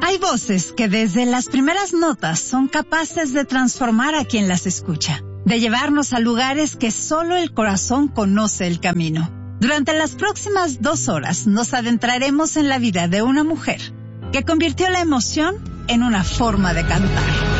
Hay voces que desde las primeras notas son capaces de transformar a quien las escucha, de llevarnos a lugares que solo el corazón conoce el camino. Durante las próximas 2 horas nos adentraremos en la vida de una mujer que convirtió la emoción en una forma de cantar.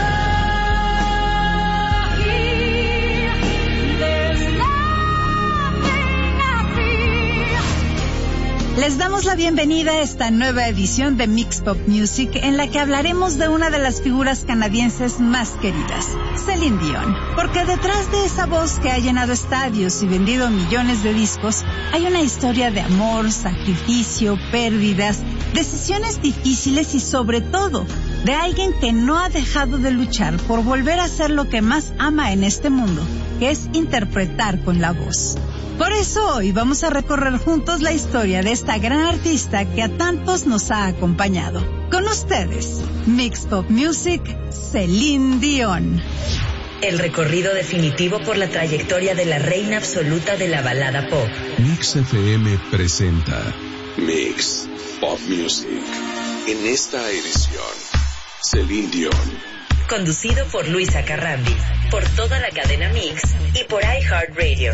Les damos la bienvenida a esta nueva edición de Mix Pop Music, en la que hablaremos de una de las figuras canadienses más queridas, Celine Dion. Porque detrás de esa voz que ha llenado estadios y vendido millones de discos, hay una historia de amor, sacrificio, pérdidas, decisiones difíciles y sobre todo, de alguien que no ha dejado de luchar por volver a hacer lo que más ama en este mundo, que es interpretar con la voz. Por eso hoy vamos a recorrer juntos la historia de esta gran artista que a tantos nos ha acompañado. Con ustedes, Mix Pop Music, Celine Dion. El recorrido definitivo por la trayectoria de la reina absoluta de la balada pop. Mix FM presenta Mix Pop Music. En esta edición, Celine Dion. Conducido por Luisa Carrambi, por toda la cadena Mix y por iHeartRadio.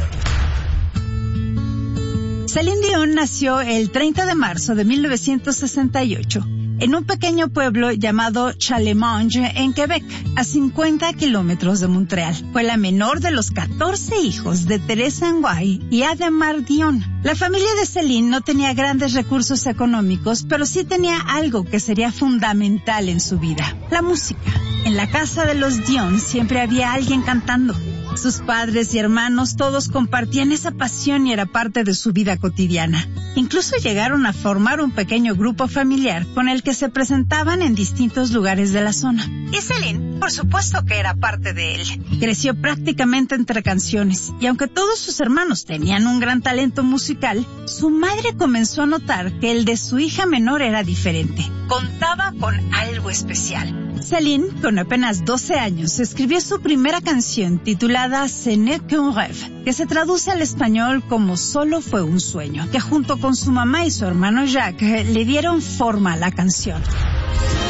Celine Dion nació el 30 de marzo de 1968 en un pequeño pueblo llamado Chalemonge, en Quebec, a 50 kilómetros de Montreal. Fue la menor de los 14 hijos de Teresa Nguay y Ademar Dion. La familia de Celine no tenía grandes recursos económicos, pero sí tenía algo que sería fundamental en su vida: la música. En la casa de los Dion siempre había alguien cantando. Sus padres y hermanos todos compartían esa pasión y era parte de su vida cotidiana. Incluso llegaron a formar un pequeño grupo familiar con el que se presentaban en distintos lugares de la zona. Y Celine, por supuesto que era parte de él. Creció prácticamente entre canciones y aunque todos sus hermanos tenían un gran talento musical, su madre comenzó a notar que el de su hija menor era diferente. Contaba con algo especial. Celine, con apenas 12 años, escribió su primera canción titulada Ce n'est qu'un rêve, que se traduce al español como Solo fue un sueño, que junto con su mamá y su hermano Jacques le dieron forma a la canción.